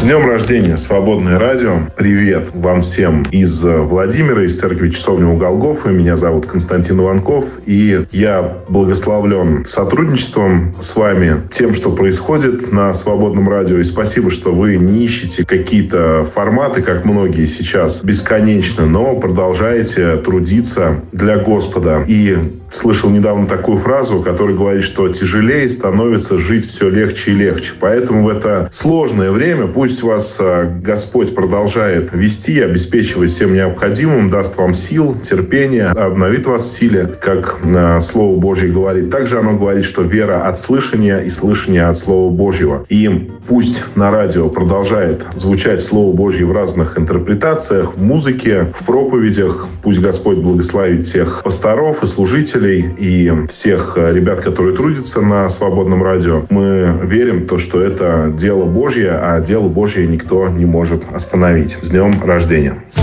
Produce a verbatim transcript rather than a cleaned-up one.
С днем рождения, Свободное радио. Привет вам всем из Владимира, из церкви Часовни у Голгофы. Меня зовут Константин Иванков, и я благословлен сотрудничеством с вами, тем, что происходит на Свободном радио. И спасибо, что вы не ищете какие-то форматы, как многие сейчас, бесконечно, но продолжаете трудиться для Господа. И слышал недавно такую фразу, которая говорит, что тяжелее становится жить все легче и легче. Поэтому в это сложное время пусть вас Господь продолжает вести, обеспечивать всем необходимым, даст вам сил, терпения, обновит вас в силе, как Слово Божье говорит. Также оно говорит, что вера от слышания и слышание от Слова Божьего. И пусть на радио продолжает звучать Слово Божье в разных интерпретациях, в музыке, в проповедях. Пусть Господь благословит всех пасторов и служителей, и всех ребят, которые трудятся на Свободном радио. Мы верим в то, что это дело Божье, а дело Божье никто не может остановить. С днем рождения!